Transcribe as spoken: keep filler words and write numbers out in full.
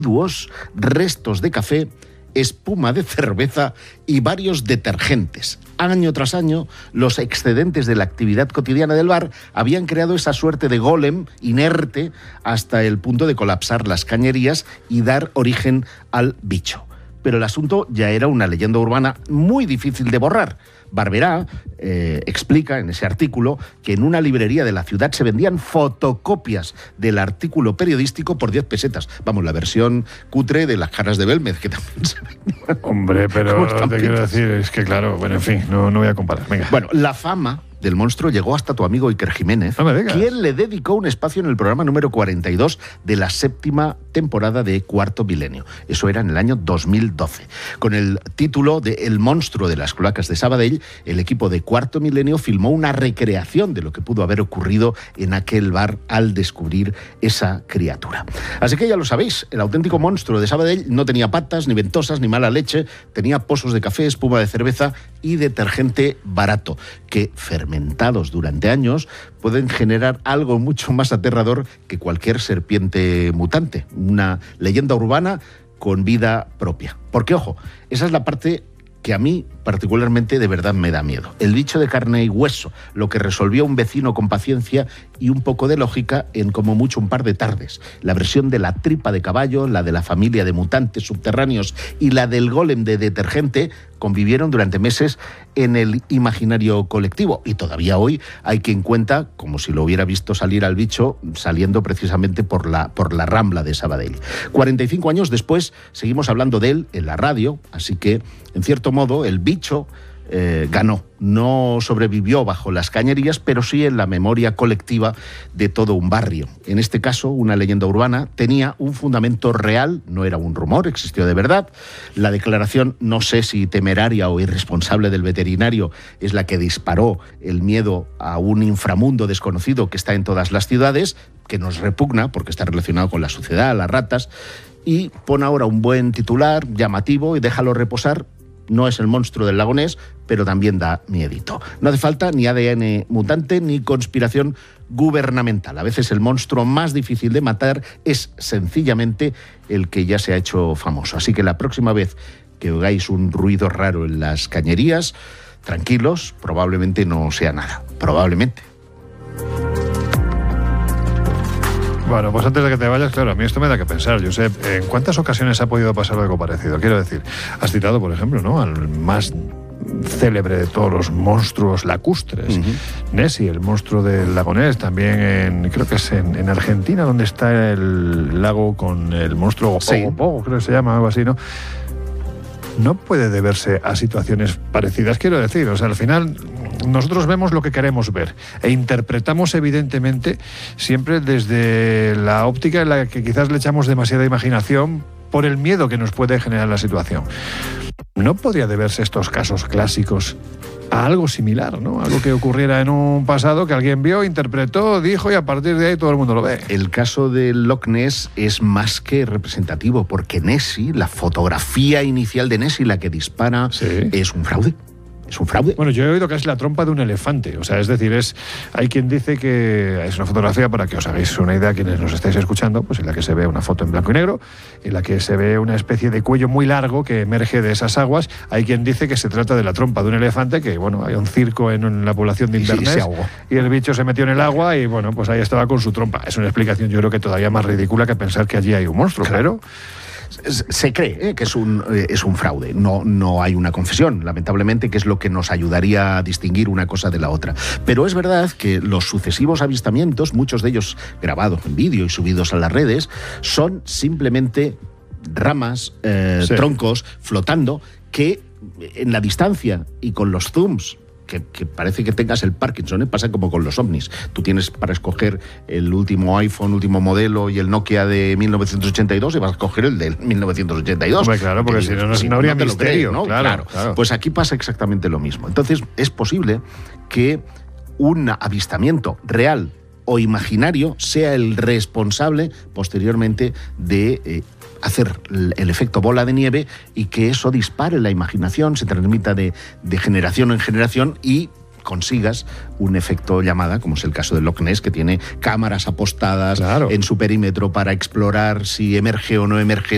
residuos, restos de café, espuma de cerveza y varios detergentes. Año tras año, los excedentes de la actividad cotidiana del bar habían creado esa suerte de golem inerte hasta el punto de colapsar las cañerías y dar origen al bicho. Pero el asunto ya era una leyenda urbana muy difícil de borrar. Barberá eh, explica en ese artículo que en una librería de la ciudad se vendían fotocopias del artículo periodístico por diez pesetas. Vamos, la versión cutre de las caras de Belmez, que también se vendían. Hombre, pero te quiero decir, es que claro, bueno, en fin, no, no voy a comparar. Venga. Bueno, la fama del monstruo llegó hasta tu amigo Iker Jiménez, no me digas, quien le dedicó un espacio en el programa número cuarenta y dos de la séptima temporada de Cuarto Milenio. Eso era en el año dos mil doce. Con el título de El monstruo de las cloacas de Sabadell, el equipo de Cuarto Milenio filmó una recreación de lo que pudo haber ocurrido en aquel bar al descubrir esa criatura. Así que ya lo sabéis, el auténtico monstruo de Sabadell no tenía patas, ni ventosas, ni mala leche, tenía pozos de café, espuma de cerveza y detergente barato, que fermentados durante años pueden generar algo mucho más aterrador que cualquier serpiente mutante, una leyenda urbana con vida propia. Porque, ojo, esa es la parte que a mí particularmente de verdad me da miedo. El bicho de carne y hueso, lo que resolvió un vecino con paciencia y un poco de lógica en como mucho un par de tardes. La versión de la tripa de caballo, la de la familia de mutantes subterráneos y la del golem de detergente convivieron durante meses en el imaginario colectivo. Y todavía hoy hay quien cuenta como si lo hubiera visto salir al bicho saliendo precisamente por la, por la Rambla de Sabadell. cuarenta y cinco años después seguimos hablando de él en la radio, así que, en cierto modo, el bicho eh, ganó. No sobrevivió bajo las cañerías, pero sí en la memoria colectiva de todo un barrio. En este caso, una leyenda urbana tenía un fundamento real, no era un rumor, existió de verdad. La declaración, no sé si temeraria o irresponsable del veterinario, es la que disparó el miedo a un inframundo desconocido que está en todas las ciudades, que nos repugna porque está relacionado con la suciedad, las ratas, y pon ahora un buen titular llamativo y déjalo reposar. No es el monstruo del lago Ness, pero también da miedito. No hace falta ni A D N mutante ni conspiración gubernamental. A veces el monstruo más difícil de matar es sencillamente el que ya se ha hecho famoso. Así que la próxima vez que oigáis un ruido raro en las cañerías, tranquilos, probablemente no sea nada. Probablemente. Bueno, pues antes de que te vayas, claro, a mí esto me da que pensar. Josep, ¿en cuántas ocasiones ha podido pasar algo parecido? Quiero decir, has citado, por ejemplo, ¿no?, al más célebre de todos los monstruos lacustres, uh-huh. Nessie, el monstruo del lago Ness, también en, creo que es en, en Argentina, donde está el lago con el monstruo sí. Pogo Pogo, creo que se llama, algo así, ¿no? No puede deberse a situaciones parecidas, quiero decir, o sea, al final nosotros vemos lo que queremos ver e interpretamos evidentemente siempre desde la óptica en la que quizás le echamos demasiada imaginación por el miedo que nos puede generar la situación. ¿No podría deberse estos casos clásicos a algo similar, ¿no? Algo que ocurriera en un pasado que alguien vio, interpretó, dijo y a partir de ahí todo el mundo lo ve. El caso del Loch Ness es más que representativo porque Nessie, la fotografía inicial de Nessie, la que dispara, sí. es un fraude. Es un fraude. Bueno, yo he oído que es la trompa de un elefante. O sea, es decir, es hay quien dice que es una fotografía, para que os hagáis una idea quienes nos estáis escuchando, pues en la que se ve una foto en blanco y negro, en la que se ve una especie de cuello muy largo que emerge de esas aguas. Hay quien dice que se trata de la trompa de un elefante, que bueno, hay un circo en, en la población de Inverness, sí, y el bicho se metió en el agua y bueno, pues ahí estaba con su trompa. Es una explicación, yo creo que todavía más ridícula que pensar que allí hay un monstruo, claro. Pero se cree ¿eh? que es un, eh, es un fraude, no, no hay una confesión, lamentablemente, que es lo que nos ayudaría a distinguir una cosa de la otra. Pero es verdad que los sucesivos avistamientos, muchos de ellos grabados en vídeo y subidos a las redes, son simplemente ramas, eh, sí. troncos flotando que en la distancia y con los zooms Que, que parece que tengas el Parkinson, ¿eh? Pasa como con los ovnis. Tú tienes para escoger el último iPhone, último modelo y el Nokia de mil novecientos ochenta y dos y vas a escoger el de mil novecientos ochenta y dos. Hombre, claro, porque si no, no, si no habría no misterio. Crees, ¿no? Claro, claro, claro. Pues aquí pasa exactamente lo mismo. Entonces, es posible que un avistamiento real o imaginario sea el responsable posteriormente de Eh, hacer el efecto bola de nieve y que eso dispare la imaginación, se transmita de, de generación en generación y consigas un efecto llamada, como es el caso del Loch Ness, que tiene cámaras apostadas claro. en su perímetro para explorar si emerge o no emerge